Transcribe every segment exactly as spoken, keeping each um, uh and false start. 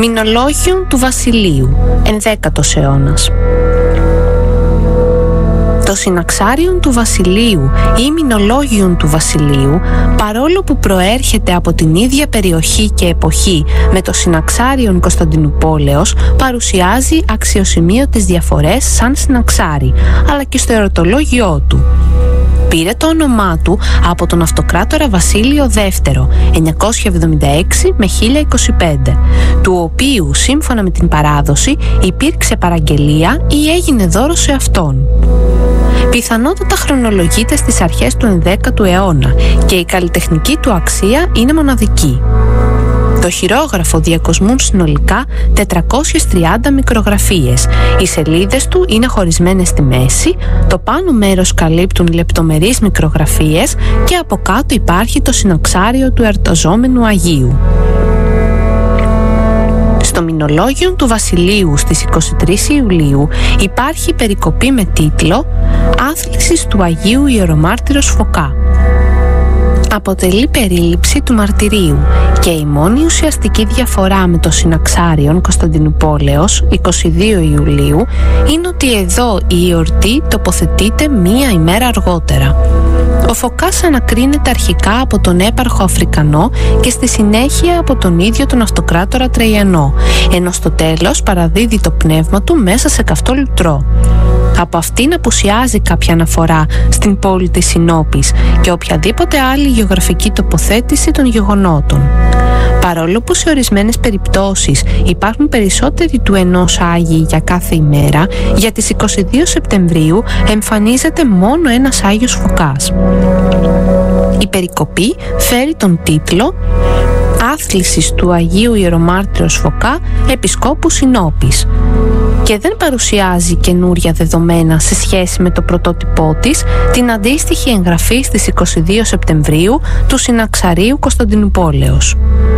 Μηνολόγιον του Βασιλείου, ενδέκατος αιώνας. Το Συναξάριον του Βασιλείου ή Μηνολόγιον του Βασιλείου, παρόλο που προέρχεται από την ίδια περιοχή και εποχή με το Συναξάριον Κωνσταντινουπόλεως, παρουσιάζει αξιοσημείωτες διαφορές σαν συναξάρι, αλλά και στο ερωτολόγιό του. Πήρε το όνομά του από τον αυτοκράτορα Βασίλειο Δεύτερο, εννιακόσια εβδομήντα έξι με χίλια είκοσι πέντε, του οποίου σύμφωνα με την παράδοση υπήρξε παραγγελία ή έγινε δώρο σε αυτόν. Πιθανότατα χρονολογείται στις αρχές του ενδέκατου αιώνα και η καλλιτεχνική του αξία είναι μοναδική. Το χειρόγραφο διακοσμούν συνολικά τετρακόσιες τριάντα μικρογραφίες. Οι σελίδες του είναι χωρισμένες στη μέση, το πάνω μέρος καλύπτουν λεπτομερείς μικρογραφίες και από κάτω υπάρχει το συναξάριο του ερτοζόμενου Αγίου. Στο Μηνολόγιο του Βασιλείου στις είκοσι τρεις Ιουλίου υπάρχει περικοπή με τίτλο «Άθλησης του Αγίου Ιερομάρτυρος Φωκά». Αποτελεί περίληψη του μαρτυρίου και η μόνη ουσιαστική διαφορά με το Συναξάριον Κωνσταντινουπόλεως είκοσι δύο Ιουλίου είναι ότι εδώ η εορτή τοποθετείται μία ημέρα αργότερα. Ο Φωκάς ανακρίνεται αρχικά από τον έπαρχο Αφρικανό και στη συνέχεια από τον ίδιο τον αυτοκράτορα Τραϊανό, ενώ στο τέλος παραδίδει το πνεύμα του μέσα σε καυτό λουτρό. Από αυτήν απουσιάζει κάποια αναφορά στην πόλη της Συνόπης και οποιαδήποτε άλλη γεωγραφική τοποθέτηση των γεγονότων. Παρόλο που σε ορισμένες περιπτώσεις υπάρχουν περισσότεροι του ενός Άγιοι για κάθε ημέρα, για τις είκοσι δύο Σεπτεμβρίου εμφανίζεται μόνο ένας Άγιος Φωκάς. Η περικοπή φέρει τον τίτλο «Άθλησης του Αγίου Ιερομάρτυρος Φωκά, Επισκόπου Συνόπης» και δεν παρουσιάζει καινούρια δεδομένα σε σχέση με το πρωτότυπό της, την αντίστοιχη εγγραφή στις είκοσι δύο Σεπτεμβρίου του Συναξαρίου Κωνσταντινουπόλεως.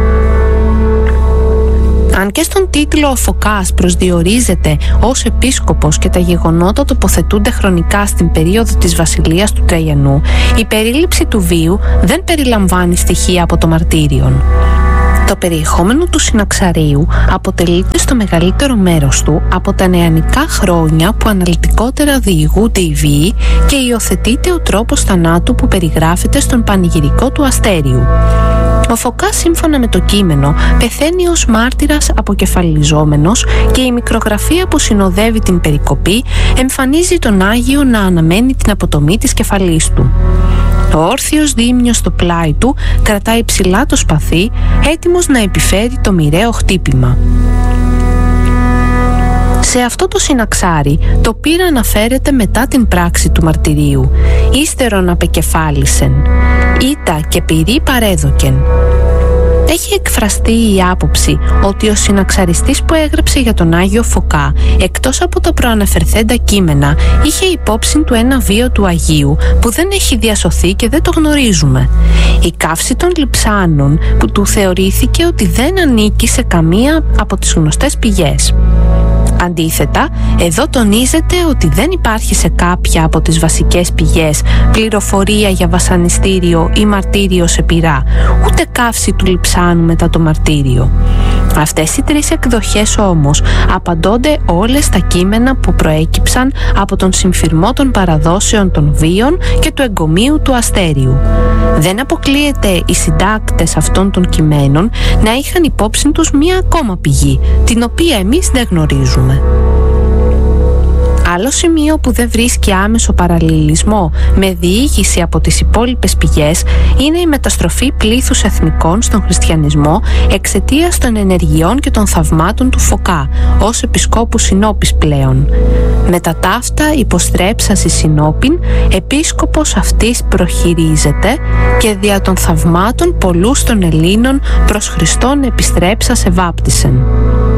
Αν και στον τίτλο ο Φωκάς προσδιορίζεται ως επίσκοπος και τα γεγονότα τοποθετούνται χρονικά στην περίοδο της βασιλείας του Τραϊανού, η περίληψη του βίου δεν περιλαμβάνει στοιχεία από το μαρτύριον. Το περιεχόμενο του Συναξαρίου αποτελείται στο μεγαλύτερο μέρος του από τα νεανικά χρόνια που αναλυτικότερα διηγούνται οι βίοι και υιοθετείται ο τρόπος θανάτου που περιγράφεται στον πανηγυρικό του αστέριου. Ο Φωκάς, σύμφωνα με το κείμενο, πεθαίνει ως μάρτυρας αποκεφαλιζόμενος και η μικρογραφία που συνοδεύει την περικοπή εμφανίζει τον Άγιο να αναμένει την αποτομή της κεφαλής του. Ο όρθιος δίμνιος στο πλάι του κρατάει ψηλά το σπαθί, έτοιμος να επιφέρει το μοιραίο χτύπημα. Σε αυτό το συναξάρι το πύρα αναφέρεται μετά την πράξη του μαρτυρίου. «Ύστερον απεκεφάλισεν, ήτα και πυρή παρέδοκεν». Έχει εκφραστεί η άποψη ότι ο συναξαριστής που έγραψε για τον Άγιο Φωκά, εκτός από τα προαναφερθέντα κείμενα, είχε υπόψη του ένα βίο του Αγίου που δεν έχει διασωθεί και δεν το γνωρίζουμε. Η καύση των λειψάνων που του θεωρήθηκε ότι δεν ανήκει σε καμία από τις γνωστές πηγές. Αντίθετα, εδώ τονίζεται ότι δεν υπάρχει σε κάποια από τις βασικές πηγές πληροφορία για βασανιστήριο ή μαρτύριο σε πυρά, ούτε καύση του λειψάνου μετά το μαρτύριο. Αυτές οι τρεις εκδοχές όμως απαντώνται όλες στα κείμενα που προέκυψαν από τον συμφυρμό των παραδόσεων των βίων και του εγκομείου του αστέριου. Δεν αποκλείεται οι συντάκτες αυτών των κειμένων να είχαν υπόψη τους μία ακόμα πηγή, την οποία εμείς δεν γνωρίζουμε. Άλλο σημείο που δεν βρίσκει άμεσο παραλληλισμό με διήγηση από τις υπόλοιπες πηγές είναι η μεταστροφή πλήθους εθνικών στον χριστιανισμό εξαιτίας των ενεργειών και των θαυμάτων του Φωκά ως επισκόπου Συνόπης πλέον. Μετά ταύτα υποστρέψας η Συνόπην, επίσκοπος αυτής προχειρίζεται και δια των θαυμάτων πολλούς των Ελλήνων προς Χριστόν επιστρέψας ευάπτισεν.